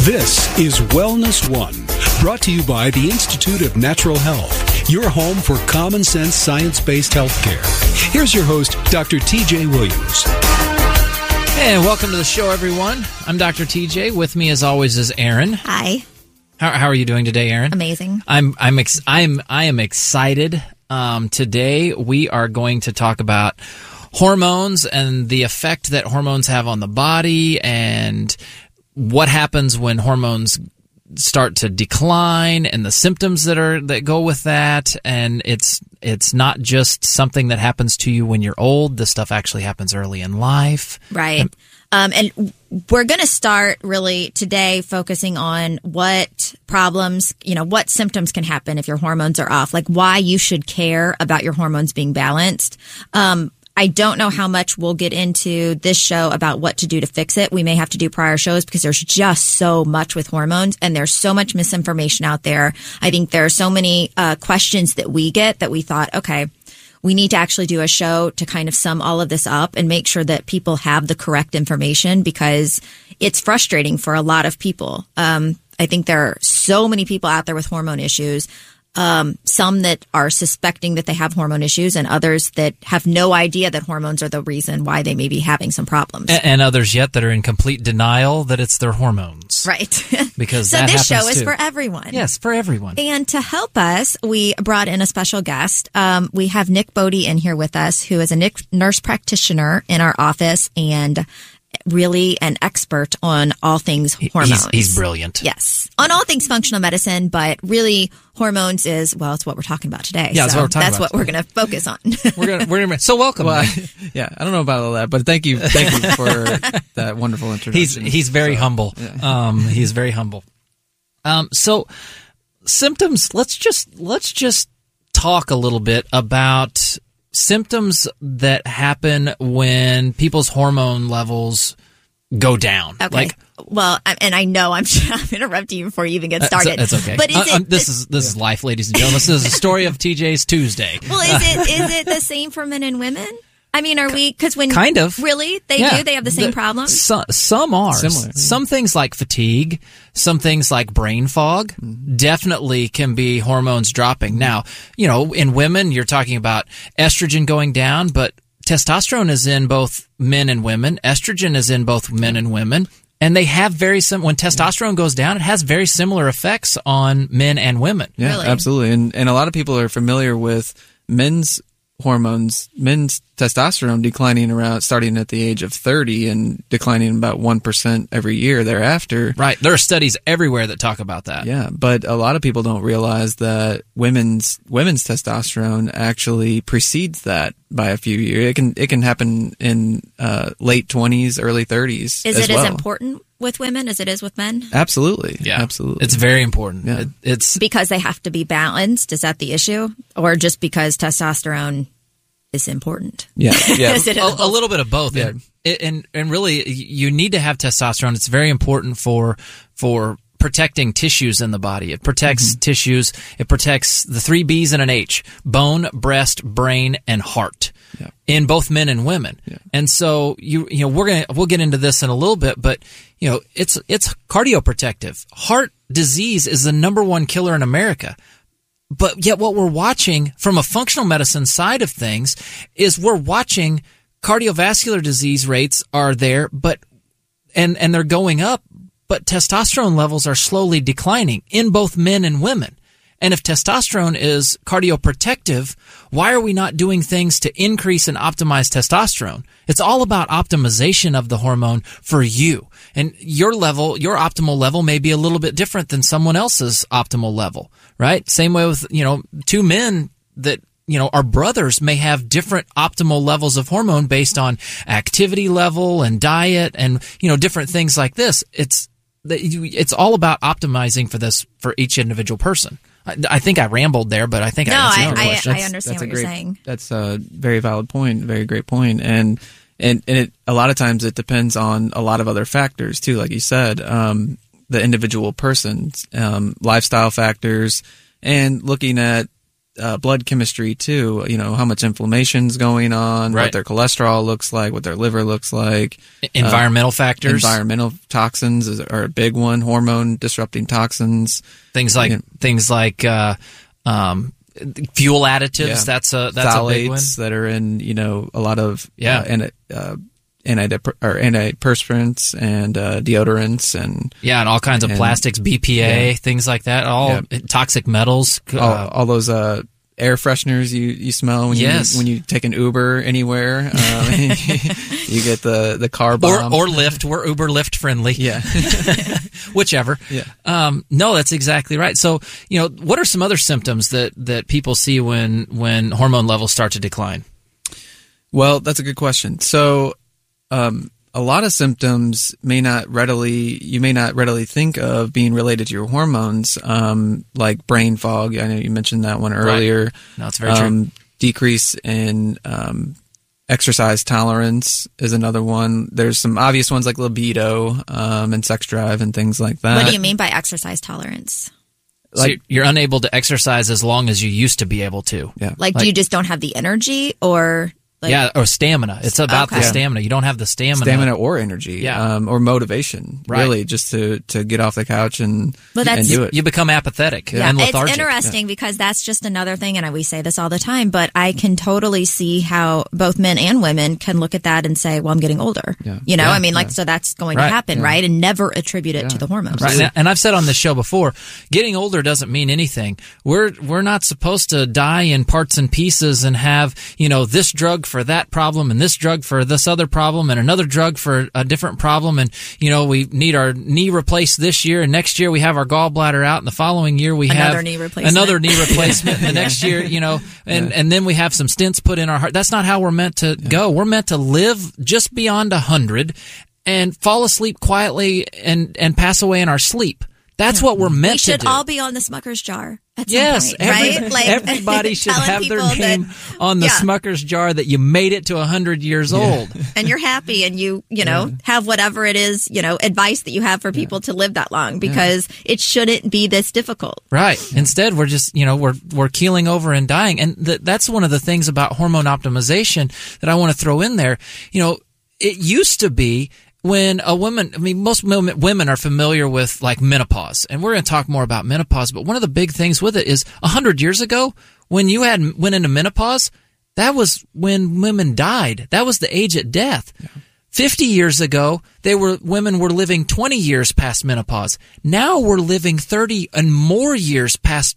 This is Wellness One, brought to you by the Institute of Natural Health, your home for common sense science-based healthcare. Here's your host, Dr. TJ Williams. Hey, and welcome to the show, everyone. I'm Dr. TJ. With me, as always, is Aaron. Hi. How are you doing today, Aaron? Amazing. I am excited. Today, we are going to talk about hormones and the effect that hormones have on the body, and what happens when hormones start to decline, and the symptoms that go with that. And it's not just something that happens to you when you're old. This stuff actually happens early in life. Right. And we're going to start really today focusing on what problems, what symptoms can happen if your hormones are off, like why you should care about your hormones being balanced. I don't know how much we'll get into this show about what to do to fix it. We may have to do prior shows because there's just so much with hormones and there's so much misinformation out there. I think there are so many questions that we get that we thought, okay, we need to actually do a show to kind of sum all of this up and make sure that people have the correct information, because it's frustrating for a lot of people. I think there are so many people out there with hormone issues. Some that are suspecting that they have hormone issues, and others that have no idea that hormones are the reason why they may be having some problems. And others yet that are in complete denial that it's their hormones. Right. Because so that this show is too. for everyone. Yes, for everyone. And to help us, we brought in a special guest. We have Nick Bodie in here with us, who is a nurse practitioner in our office and really an expert on all things hormones. He's brilliant. Yes. On all things functional medicine, but really hormones is, well, it's what we're talking about today. Yeah, so that's what we're going to focus on. we're gonna so welcome. Well, yeah, I don't know about all that, but thank you for that wonderful introduction. He's very humble. Yeah. He's very humble. So symptoms, let's just talk a little bit about symptoms that happen when people's hormone levels go down. Okay. Well, and I know I'm interrupting you before you even get started. That's okay. But this is life, ladies and gentlemen. This is the story of TJ's Tuesday. Well, is it the same for men and women? I mean, are we, because when kind of really they do, they have the same problems. Some are similar. Some things like fatigue, some things like brain fog, definitely can be hormones dropping. Now, in women, you're talking about estrogen going down, but testosterone is in both men and women. Estrogen is in both men and women. And they have when testosterone goes down, it has very similar effects on men and women. Yeah, really? Absolutely. And a lot of people are familiar with men's hormones, men's testosterone declining starting at the age of 30 and declining about 1% every year thereafter. Right. There are studies everywhere that talk about that. Yeah, but a lot of people don't realize that women's testosterone actually precedes that by a few years. It can happen in late 20s, early 30s. Is it as important with women as it is with men? Absolutely. Yeah. Absolutely. It's very important. Yeah. It's because they have to be balanced. Is that the issue? Or just because testosterone is important? Yeah. Is it a little bit of both. Yeah. And really, you need to have testosterone. It's very important for protecting tissues in the body. It protects tissues. It protects the 3 B's and an H: bone, breast, brain, and heart. Yeah. In both men and women. Yeah. And so we'll get into this in a little bit, but it's cardioprotective. Heart disease is the number one killer in America. But yet what we're watching from a functional medicine side of things is we're watching cardiovascular disease rates are there, and they're going up, but testosterone levels are slowly declining in both men and women. And if testosterone is cardioprotective, why are we not doing things to increase and optimize testosterone? It's all about optimization of the hormone for you. And your optimal level may be a little bit different than someone else's optimal level, right? Same way with, two men that, our brothers may have different optimal levels of hormone based on activity level and diet and, different things like this. It's all about optimizing for each individual person. I think I rambled there, but I think I answered your question. I understand what you're saying. That's a very valid point, very great point. And it, a lot of times it depends on a lot of other factors too, like you said, the individual person's lifestyle factors, and looking at blood chemistry too. You know, how much inflammation's going on, Right. what their cholesterol looks like, what their liver looks like. Environmental factors. Environmental toxins are a big one. Hormone disrupting toxins. Things like fuel additives. Yeah. That's a Phthalates big one. that are in, you know, a lot of antiperspirants and deodorants and And all kinds of plastics, BPA, things like that. All toxic metals. all those air fresheners you smell when you take an Uber anywhere. You get the car bomb or Lyft. We're Uber Lyft friendly. Yeah. Whichever. Yeah. No, that's exactly right. So, you know, what are some other symptoms that people see when hormone levels start to decline? Well, that's a good question. So, a lot of symptoms you may not readily think of being related to your hormones, like brain fog. I know you mentioned that one earlier. Right. No, it's very true. Decrease in exercise tolerance is another one. There's some obvious ones like libido and sex drive and things like that. What do you mean by exercise tolerance? So you're unable to exercise as long as you used to be able to. Yeah. Like you just don't have the energy, or or stamina. It's about the stamina. You don't have the stamina or energy, or motivation, really, just to get off the couch and do it. You become apathetic and lethargic. It's interesting because that's just another thing, and we say this all the time, but I can totally see how both men and women can look at that and say, well, I'm getting older. Yeah. You know, so that's going to happen, right? And never attribute it to the hormones. Right. And I've said on this show before, getting older doesn't mean anything. We're not supposed to die in parts and pieces and have, you know, this drug for that problem and this drug for this other problem and another drug for a different problem. And, you know, we need our knee replaced this year, and next year we have our gallbladder out, and the following year we have another knee replacement. The next year, you know, and then we have some stents put in our heart. That's not how we're meant to go. We're meant to live just beyond 100 and fall asleep quietly and pass away in our sleep. That's what we're meant to do. We should all be on the Smucker's jar at some yes, point, right? Like, everybody should have their name on the Smucker's jar that you made it to 100 years old. And you're happy, and you know, have whatever it is, you know, advice that you have for people to live that long, because it shouldn't be this difficult. Right. Instead, we're just, you know, we're keeling over and dying. And that's one of the things about hormone optimization that I want to throw in there. You know, it used to be when a woman, I mean, most women are familiar with like menopause, and we're going to talk more about menopause, but one of the big things with it is 100 years ago, when you went into menopause, that was when women died. That was the age at death. Yeah. 50 years ago, women were living 20 years past menopause. Now we're living 30 and more years past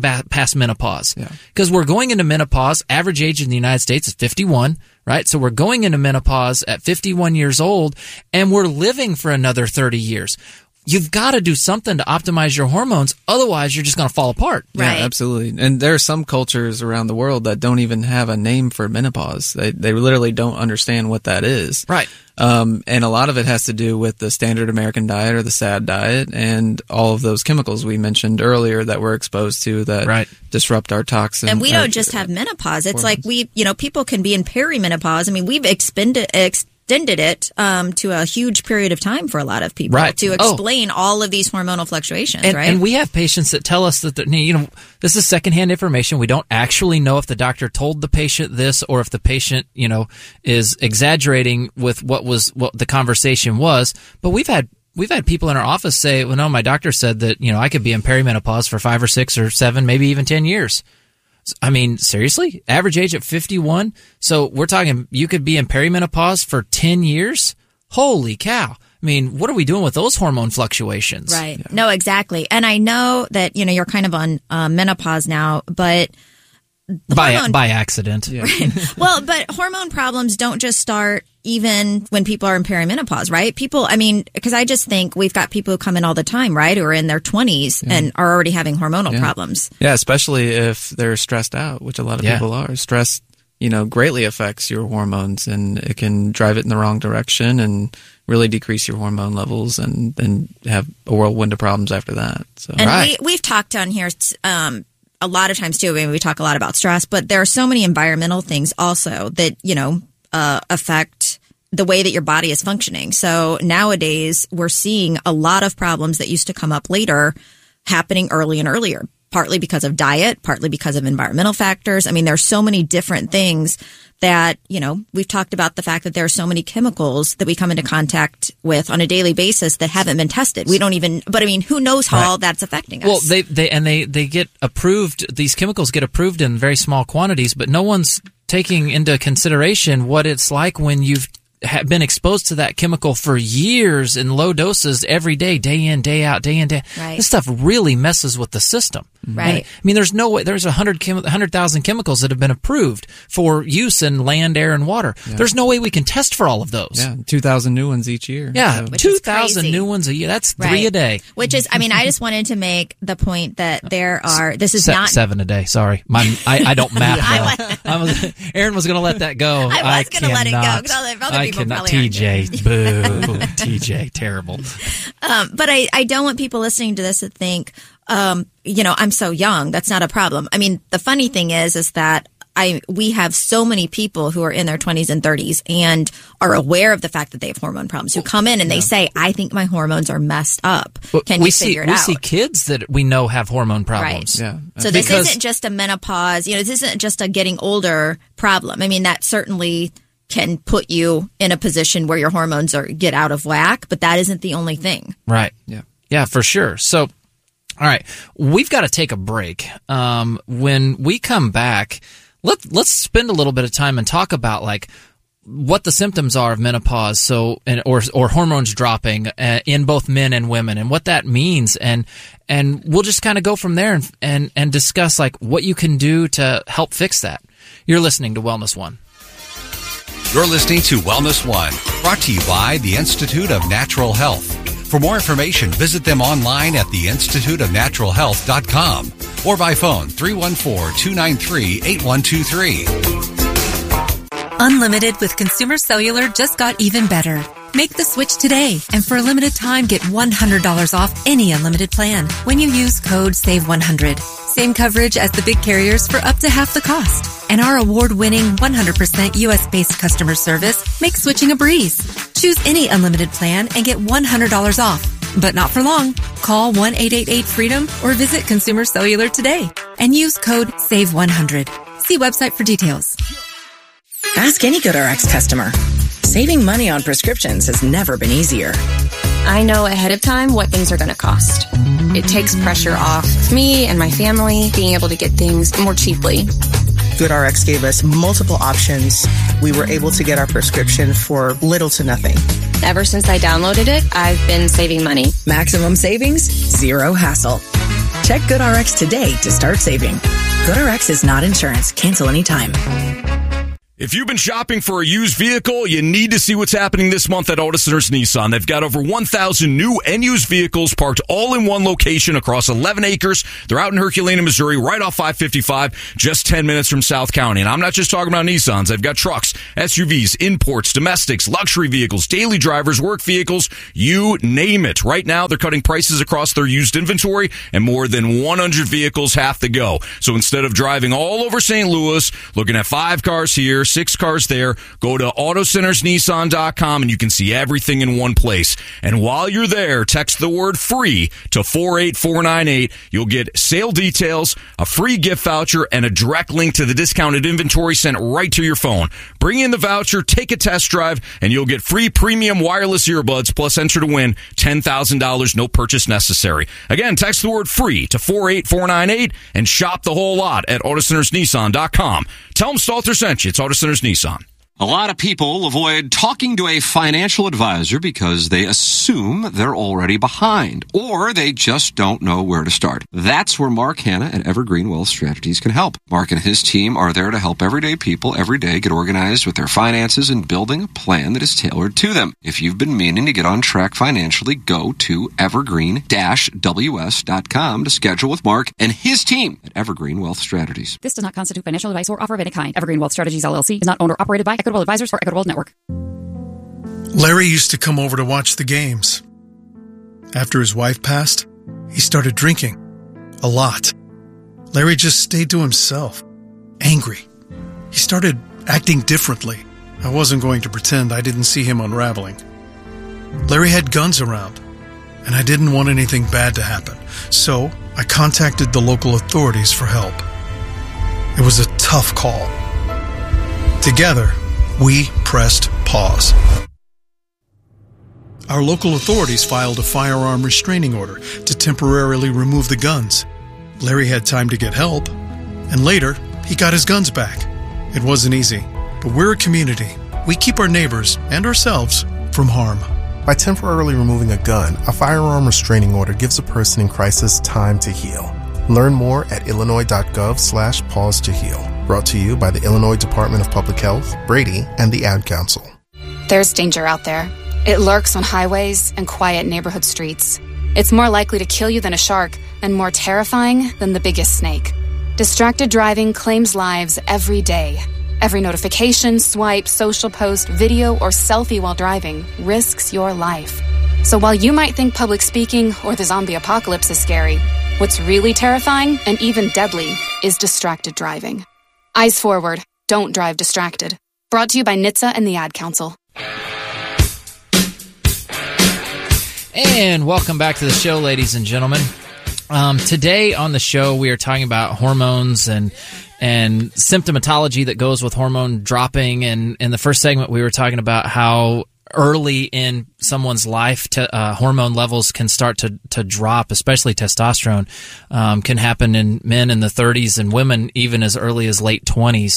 menopause. Because we're going into menopause. Average age in the United States is 51, right? So we're going into menopause at 51 years old, and we're living for another 30 years. You've got to do something to optimize your hormones. Otherwise, you're just going to fall apart. Right. Yeah, absolutely. And there are some cultures around the world that don't even have a name for menopause. They literally don't understand what that is. Right. And a lot of it has to do with the standard American diet or the SAD diet and all of those chemicals we mentioned earlier that we're exposed to that disrupt our toxin. And we don't just have menopause. It's like people can be in perimenopause. I mean, we've extended it to a huge period of time for a lot of people to explain all of these hormonal fluctuations, right? And we have patients that tell us that, this is secondhand information. We don't actually know if the doctor told the patient this or if the patient, is exaggerating with what the conversation was. But we've had people in our office say, well, no, my doctor said that, I could be in perimenopause for 5 or 6 or 7, maybe even 10 years. I mean, seriously? Average age at 51? So we're talking you could be in perimenopause for 10 years? Holy cow. I mean, what are we doing with those hormone fluctuations? Right. Yeah. No, exactly. And I know that, you're kind of on menopause now, but by accident. Yeah. Right. Well, but hormone problems don't just start even when people are in perimenopause, right? Because I just think we've got people who come in all the time, right, who are in their 20s and are already having hormonal problems. Yeah, especially if they're stressed out, which a lot of people are. Stress, greatly affects your hormones, and it can drive it in the wrong direction and really decrease your hormone levels and then have a whirlwind of problems after that. So, and we've talked on here a lot of times too. I mean, we talk a lot about stress, but there are so many environmental things also that, affect the way that your body is functioning. So nowadays we're seeing a lot of problems that used to come up later happening early and earlier. partly because of diet, partly because of environmental factors. I mean, there's so many different things that, we've talked about the fact that there are so many chemicals that we come into contact with on a daily basis that haven't been tested. We don't even, but I mean, who knows how all that's affecting us? Well, they get approved, these chemicals get approved in very small quantities, but no one's taking into consideration what it's like when you've been exposed to that chemical for years in low doses every day, day in, day out, day in, day out. Right. This stuff really messes with the system. Right. And, I mean, there's no way, there's 100,000 chemicals that have been approved for use in land, air, and water. Yeah. There's no way we can test for all of those. Yeah, 2,000 new ones each year. Yeah, 2,000 new ones a year. That's 3 a day. Which is, I mean, I just wanted to make the point that there are, this is not 7 a day. Sorry. I don't math well. Aaron was going to let that go. I was going to let it go because other people probably aren't. TJ, boo. TJ, terrible. But I don't want people listening to this to think, I'm so young. That's not a problem. I mean, the funny thing is that we have so many people who are in their 20s and 30s and are aware of the fact that they have hormone problems who come in and they say, I think my hormones are messed up. Can you figure it out? We see kids that we know have hormone problems. Right. Yeah. So this isn't just a menopause, this isn't just a getting older problem. I mean, that certainly can put you in a position where your hormones get out of whack, but that isn't the only thing. Right. Yeah. Yeah, for sure. So, all right, we've got to take a break. When we come back, let's spend a little bit of time and talk about like what the symptoms are of menopause, or hormones dropping in both men and women, and what that means, and we'll just kind of go from there and discuss like what you can do to help fix that. You're listening to Wellness One. You're listening to Wellness One, brought to you by the Institute of Natural Health. For more information, visit them online at theinstituteofnaturalhealth.com or by phone 314-293-8123. Unlimited with Consumer Cellular just got even better. Make the switch today, and for a limited time, get $100 off any unlimited plan when you use code SAVE100. Same coverage as the big carriers for up to half the cost. And our award-winning 100% U.S.-based customer service makes switching a breeze. Choose any unlimited plan and get $100 off. But not for long. Call 1-888-FREEDOM or visit Consumer Cellular today and use code SAVE100. See website for details. Ask any GoodRx customer. Saving money on prescriptions has never been easier. I know ahead of time what things are going to cost. It takes pressure off me and my family being able to get things more cheaply. GoodRx gave us multiple options. We were able to get our prescription for little to nothing. Ever since I downloaded it, I've been saving money. Maximum savings, zero hassle. Check GoodRx today to start saving. GoodRx is not insurance. Cancel anytime. If you've been shopping for a used vehicle, you need to see what's happening this month at Auto Centers Nissan. They've got over 1,000 new and used vehicles parked all in one location across 11 acres. They're out in Herculaneum, Missouri, right off 555, just 10 minutes from South County. And I'm not just talking about Nissans. They've got trucks, SUVs, imports, domestics, luxury vehicles, daily drivers, work vehicles, you name it. Right now, they're cutting prices across their used inventory, and more than 100 vehicles have to go. So instead of driving all over St. Louis, looking at 5 cars here, 6 cars there, go to AutoCentersNissan.com and you can see everything in one place. And while you're there, text the word FREE to 48498. You'll get sale details, a free gift voucher, and a direct link to the discounted inventory sent right to your phone. Bring in the voucher, take a test drive, and you'll get free premium wireless earbuds, plus enter to win $10,000, no purchase necessary. Again, text the word FREE to 48498 and shop the whole lot at AutoCentersNissan.com. Tell them Stalter sent you. It's Auto Centers Nissan. A lot of people avoid talking to a financial advisor because they assume they're already behind, or they just don't know where to start. That's where Mark Hanna at Evergreen Wealth Strategies can help. Mark and his team are there to help everyday people every day get organized with their finances and building a plan that is tailored to them. If you've been meaning to get on track financially, go to evergreen-ws.com to schedule with Mark and his team at Evergreen Wealth Strategies. This does not constitute financial advice or offer of any kind. Evergreen Wealth Strategies, LLC is not owned or operated by Equitable Advisors or Equitable Network. Larry used to come over to watch the games. After his wife passed, he started drinking. A lot. Larry just stayed to himself. Angry. He started acting differently. I wasn't going to pretend I didn't see him unraveling. Larry had guns around, and I didn't want anything bad to happen. So I contacted the local authorities for help. It was a tough call. Together, we pressed pause. Our local authorities filed a firearm restraining order to temporarily remove the guns. Larry had time to get help, and later, he got his guns back. It wasn't easy, but we're a community. We keep our neighbors and ourselves from harm. By temporarily removing a gun, a firearm restraining order gives a person in crisis time to heal. Learn more at illinois.gov/pause to heal. Brought to you by the Illinois Department of Public Health, Brady, and the Ad Council. There's danger out there. It lurks on highways and quiet neighborhood streets. It's more likely to kill you than a shark and more terrifying than the biggest snake. Distracted driving claims lives every day. Every notification, swipe, social post, video, or selfie while driving risks your life. So while you might think public speaking or the zombie apocalypse is scary, what's really terrifying and even deadly is distracted driving. Eyes forward. Don't drive distracted. Brought to you by NHTSA and the Ad Council. And welcome back to the show, ladies and gentlemen. Today on the show, we are talking about hormones and symptomatology that goes with hormone dropping. And in the first segment, we were talking about how early in someone's life hormone levels can start to drop, especially testosterone. Can happen in men in the 30s and women even as early as late 20s.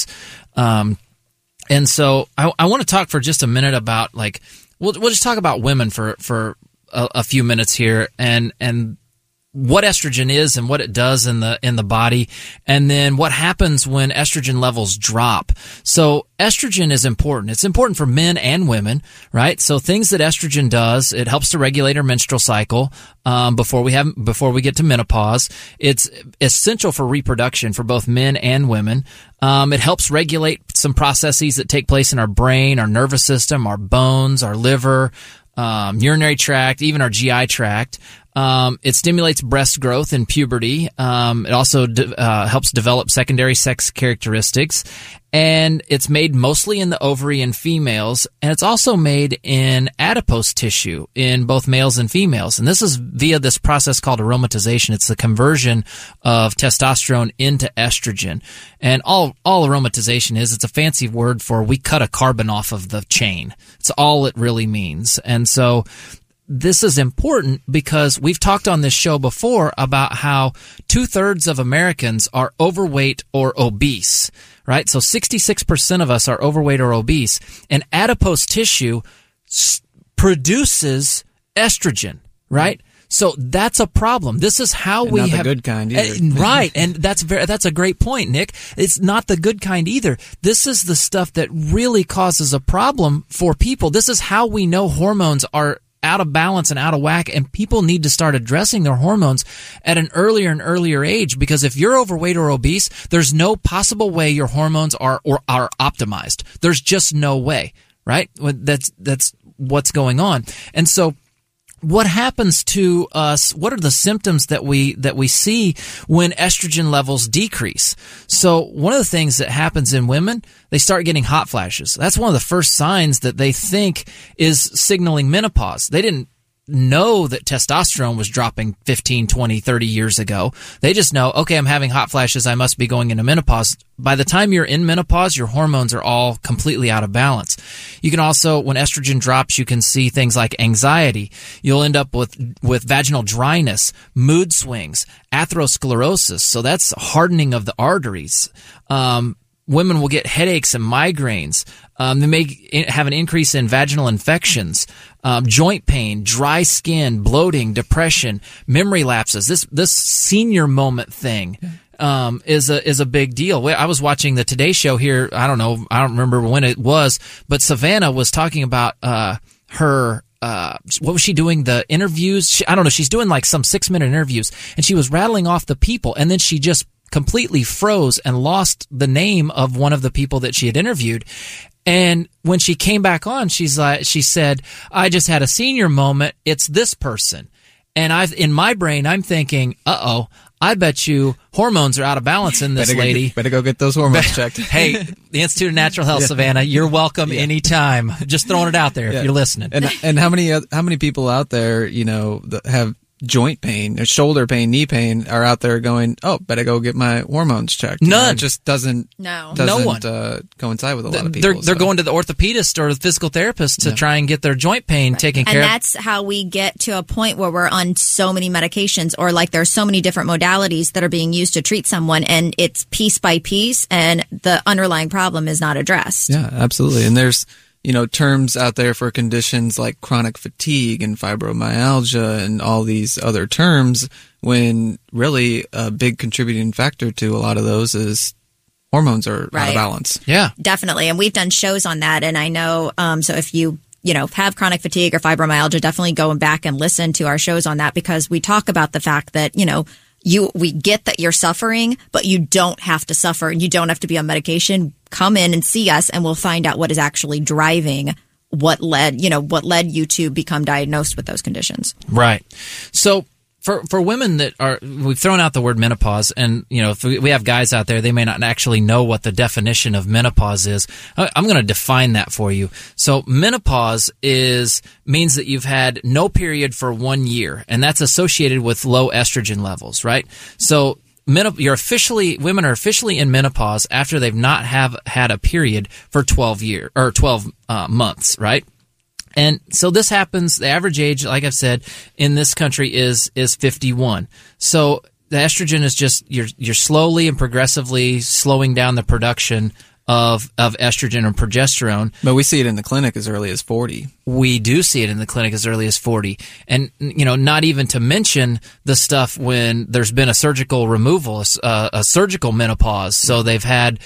And so I want to talk for just a minute about, like, we'll just talk about women for a few minutes here, and what estrogen is and what it does in the body, and then what happens when estrogen levels drop. So estrogen is important. It's important for men and women, right? So things that estrogen does, it helps to regulate our menstrual cycle before we get to menopause. It's essential for reproduction for both men and women. It helps regulate some processes that take place in our brain, our nervous system, our bones, our liver, urinary tract, even our GI tract. It stimulates breast growth and puberty. It also helps develop secondary sex characteristics. And it's made mostly in the ovary in females. And it's also made in adipose tissue in both males and females. And this is via this process called aromatization. It's the conversion of testosterone into estrogen. And all aromatization is, it's a fancy word for we cut a carbon off of the chain. It's all it really means. And so this is important because we've talked on this show before about how 2/3 of Americans are overweight or obese, right? So 66% of us are overweight or obese, and adipose tissue produces estrogen, right? So that's a problem. This is how we have not the good kind either. Right, and that's a great point, Nick. It's not the good kind either. This is the stuff that really causes a problem for people. This is how we know hormones are out of balance and out of whack, and people need to start addressing their hormones at an earlier and earlier age, because if you're overweight or obese, there's no possible way your hormones are optimized. There's just no way, right? That's what's going on. And so what happens to us? What are the symptoms that we see when estrogen levels decrease? So one of the things that happens in women, they start getting hot flashes. That's one of the first signs that they think is signaling menopause. They didn't know that testosterone was dropping 15, 20, 30 years ago. They just know, okay, I'm having hot flashes, I must be going into menopause. By the time you're in menopause, your hormones are all completely out of balance. You can also, when estrogen drops, you can see things like anxiety. You'll end up with vaginal dryness, mood swings, atherosclerosis. So that's hardening of the arteries. Women will get headaches and migraines. They may have an increase in vaginal infections, joint pain, dry skin, bloating, depression, memory lapses. This senior moment thing is a big deal. I was watching the Today Show here. I don't remember when it was, but Savannah was talking about her. What was she doing? The interviews? I don't know. She's doing like some 6-minute interviews, and she was rattling off the people, and then she just completely froze and lost the name of one of the people that she had interviewed. And when she came back on, she said, I just had a senior moment. It's this person. And in my brain, I'm thinking, I bet you hormones are out of balance in this lady. Better go get those hormones checked. Hey, the Institute of Natural Health, Savannah, you're welcome anytime. Just throwing it out there if you're listening. And how many people out there, that have joint pain or shoulder pain, knee pain are out there going, oh, better go get my hormones checked. None. It just doesn't No one. Coincide with a lot of people. They're going to the orthopedist or the physical therapist to try and get their joint pain taken care of. And that's how we get to a point where we're on so many medications, or like there's so many different modalities that are being used to treat someone, and it's piece by piece, and the underlying problem is not addressed. Yeah, absolutely. And there's terms out there for conditions like chronic fatigue and fibromyalgia and all these other terms, when really a big contributing factor to a lot of those is hormones are out of balance. Yeah, definitely. And we've done shows on that. And I know, so if you have chronic fatigue or fibromyalgia, definitely go back and listen to our shows on that, because we talk about the fact that, we get that you're suffering, but you don't have to suffer and you don't have to be on medication. Come in and see us, and we'll find out what is actually driving what led you to become diagnosed with those conditions. Right. So for women that we've thrown out the word menopause, and if we have guys out there, they may not actually know what the definition of menopause is. I'm going to define that for you. So menopause means that you've had no period for 1 year, and that's associated with low estrogen levels, right? So women are officially in menopause after they've not had a period for 12 months, right? And so this happens, the average age, like I've said, in this country is 51. So the estrogen is just, you're slowly and progressively slowing down the production of estrogen and progesterone. But we see it in the clinic as early as 40. We do see it in the clinic as early as 40. And, not even to mention the stuff when there's been a surgical removal, a surgical menopause. So they've had,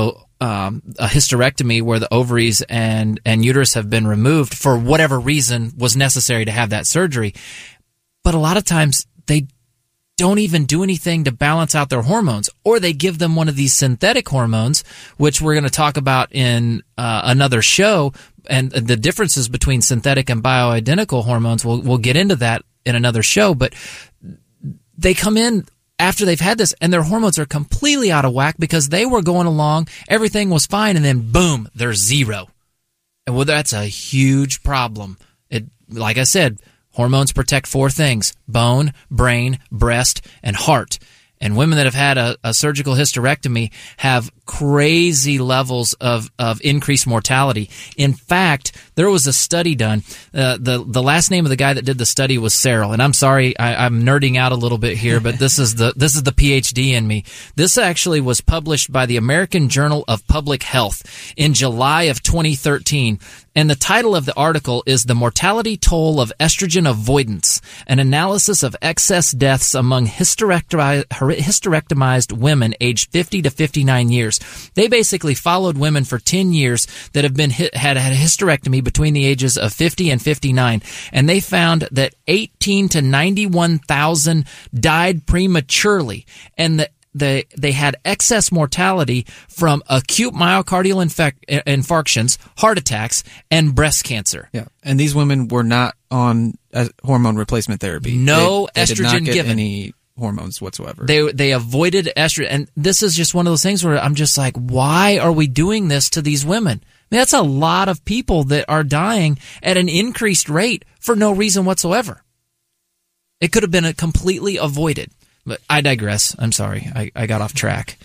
a hysterectomy where the ovaries and uterus have been removed for whatever reason was necessary to have that surgery. But a lot of times they don't even do anything to balance out their hormones, or they give them one of these synthetic hormones, which we're going to talk about in another show, and the differences between synthetic and bioidentical hormones. We'll get into that in another show, but they come in after they've had this, and their hormones are completely out of whack because they were going along, everything was fine, and then boom, they're zero. And well, that's a huge problem. Like I said, hormones protect 4 things: bone, brain, breast, and heart. And women that have had a surgical hysterectomy have crazy levels of increased mortality. In fact, there was a study done. The last name of the guy that did the study was Searle. And I'm sorry, I'm nerding out a little bit here, but this is the PhD in me. This actually was published by the American Journal of Public Health in July of 2013. And the title of the article is "The Mortality Toll of Estrogen Avoidance, an Analysis of Excess Deaths Among Hysterectomized Women Aged 50 to 59 Years." They basically followed women for 10 years that have had a hysterectomy between the ages of 50 and 59. And they found that 18 to 91,000 died prematurely. And they had excess mortality from acute myocardial infarctions, heart attacks, and breast cancer. Yeah, and these women were not on hormone replacement therapy. No they estrogen did not get given. Any hormones whatsoever. They avoided estrogen, and this is just one of those things where I'm just like, why are we doing this to these women? I mean, that's a lot of people that are dying at an increased rate for no reason whatsoever. It could have been completely avoided. But I digress. I'm sorry. I got off track.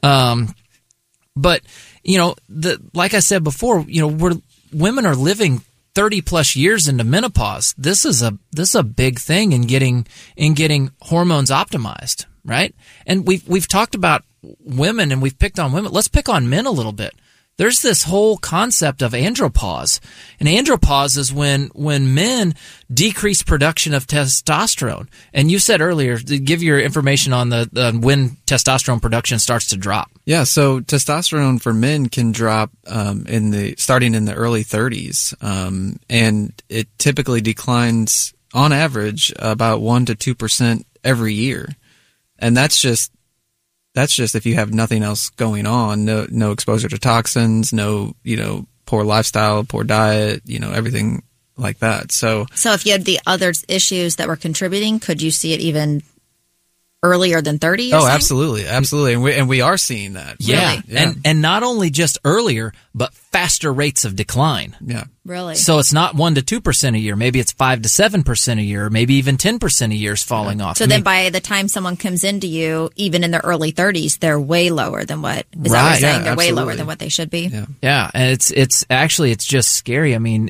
But, like I said before, women are living 30 plus years into menopause. This is a big thing in getting hormones optimized, right? And we've talked about women and we've picked on women. Let's pick on men a little bit. There's this whole concept of andropause. And andropause is when men decrease production of testosterone. And you said earlier, to give your information on the when testosterone production starts to drop. Yeah, so testosterone for men can drop starting in the early 30s. And it typically declines on average about 1 to 2% every year. And that's just if you have nothing else going on, no exposure to toxins, no, poor lifestyle, poor diet, everything like that. So if you had the other issues that were contributing, could you see it even earlier than 30? Oh, absolutely. And we are seeing that. Yeah. Really? Yeah. And not only just earlier, but faster rates of decline. Yeah. Really? So it's not 1 to 2% a year. Maybe it's 5 to 7% a year, maybe even 10% a year is falling off. So then by the time someone comes into you, even in their early 30s, they're way lower than what, is that what Right. you're saying? Yeah, They're way absolutely. lower than what they should be? Yeah. Yeah, and it's just scary. I mean,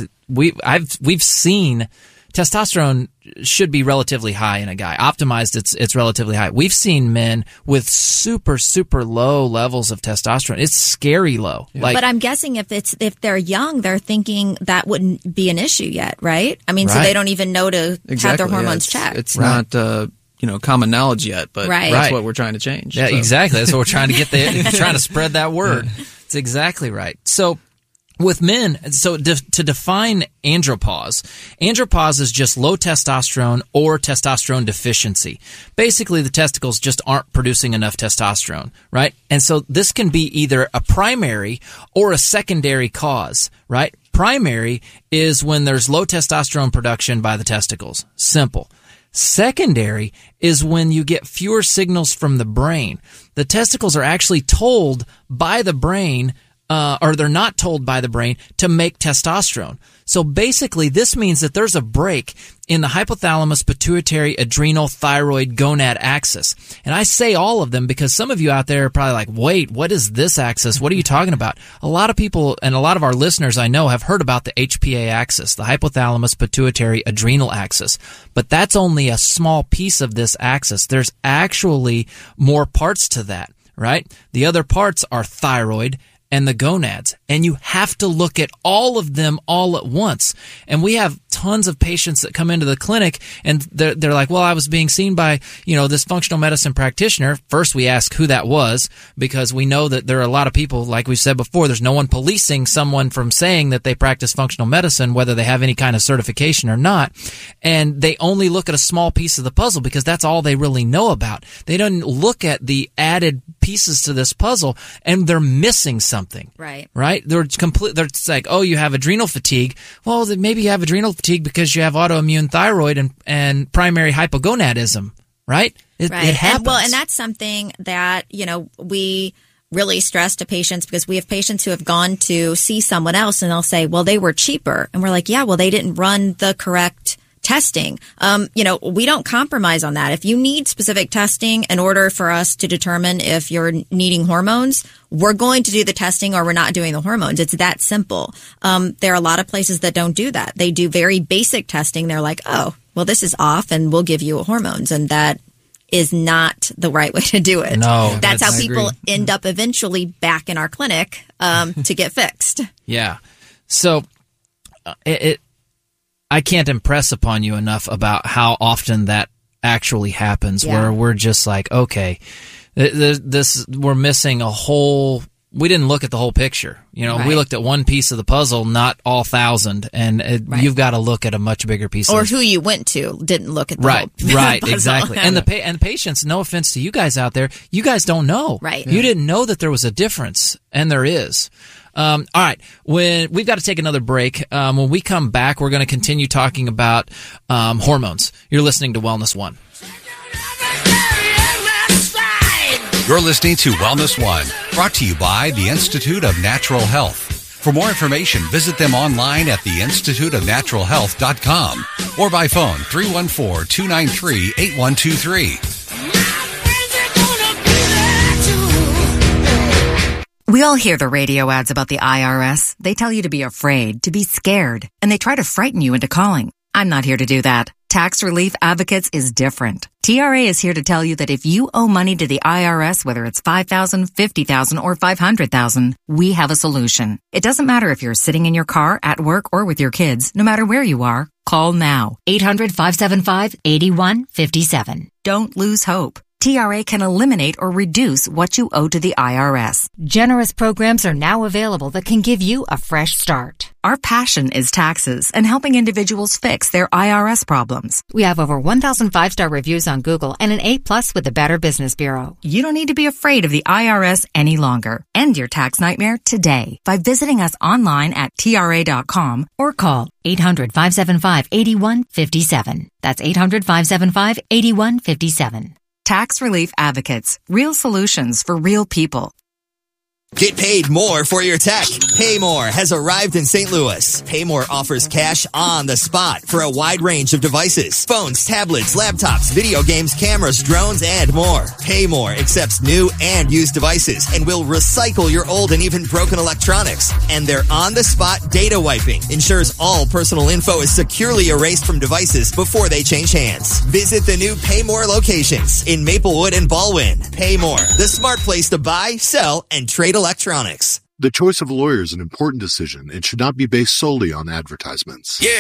we've seen testosterone should be relatively high in a guy. Optimized, it's relatively high. We've seen men with super low levels of testosterone. It's scary low. But I'm guessing if they're young, they're thinking that wouldn't be an issue yet, right? I mean, so Right. they don't even know to have their hormones checked. It's not common knowledge yet, but Right. that's Right. what we're trying to change. Yeah, So- exactly. That's what we're trying to get trying to spread that word. It's exactly right. So with men, to define andropause is just low testosterone or testosterone deficiency. Basically, the testicles just aren't producing enough testosterone, right? And so this can be either a primary or a secondary cause, right? Primary is when there's low testosterone production by the testicles. Simple. Secondary is when you get fewer signals from the brain. The testicles are actually told by the brain, or they're not told by the brain to make testosterone. So basically, this means that there's a break in the hypothalamus, pituitary, adrenal, thyroid, gonad axis. And I say all of them because some of you out there are probably like, wait, what is this axis? What are you talking about? A lot of people and a lot of our listeners I know have heard about the HPA axis, the hypothalamus, pituitary, adrenal axis. But that's only a small piece of this axis. There's actually more parts to that, right? The other parts are thyroid and the gonads. And you have to look at all of them all at once. And we have tons of patients that come into the clinic and they're like, well, I was being seen by, this functional medicine practitioner. First, we ask who that was because we know that there are a lot of people, like we said before, there's no one policing someone from saying that they practice functional medicine, whether they have any kind of certification or not. And they only look at a small piece of the puzzle because that's all they really know about. They don't look at the added pieces to this puzzle and they're missing something. Right? They're it's like, oh, you have adrenal fatigue. Well, then maybe you have adrenal fatigue because you have autoimmune thyroid and primary hypogonadism, right? It happens. And that's something that, we really stress to patients because we have patients who have gone to see someone else and they'll say, well, they were cheaper. And we're like, yeah, well, they didn't run the correct testing. We don't compromise on that. If you need specific testing in order for us to determine if you're needing hormones, we're going to do the testing or we're not doing the hormones. It's that simple. There are a lot of places that don't do that. They do very basic testing. They're like, oh, well, this is off and we'll give you hormones. And that is not the right way to do it. No. That's how people end up eventually back in our clinic to get fixed. Yeah. So I can't impress upon you enough about how often that actually happens where we're just like, okay, we're missing a whole, we didn't look at the whole picture. We looked at one piece of the puzzle, not all 1,000, and you've got to look at a much bigger piece or of who you went to didn't look at the whole Right, puzzle. exactly. And the patients, no offense to you guys out there, you guys don't know. Right. You didn't know that there was a difference, and there is. All right. We've got to take another break. When we come back, we're going to continue talking about hormones. You're listening to Wellness One. You're listening to Wellness One, brought to you by the Institute of Natural Health. For more information, visit them online at theinstituteofnaturalhealth.com or by phone 314-293-8123. We all hear the radio ads about the IRS. They tell you to be afraid, to be scared, and they try to frighten you into calling. I'm not here to do that. Tax Relief Advocates is different. TRA is here to tell you that if you owe money to the IRS, whether it's $5,000, $50,000, or $500,000, we have a solution. It doesn't matter if you're sitting in your car, at work, or with your kids. No matter where you are, call now. 800-575-8157. Don't lose hope. TRA can eliminate or reduce what you owe to the IRS. Generous programs are now available that can give you a fresh start. Our passion is taxes and helping individuals fix their IRS problems. We have over 1,000 5-star reviews on Google and an A+ with the Better Business Bureau. You don't need to be afraid of the IRS any longer. End your tax nightmare today by visiting us online at TRA.com or call 800-575-8157. That's 800-575-8157. Tax Relief Advocates. Real solutions for real people. Get paid more for your tech. Paymore has arrived in St. Louis. Paymore offers cash on the spot for a wide range of devices. Phones, tablets, laptops, video games, cameras, drones, and more. Paymore accepts new and used devices and will recycle your old and even broken electronics. And their on-the-spot data wiping ensures all personal info is securely erased from devices before they change hands. Visit the new Paymore locations in Maplewood and Baldwin. Paymore, the smart place to buy, sell, and trade electronics. The choice of a lawyer is an important decision and should not be based solely on advertisements. Yeah,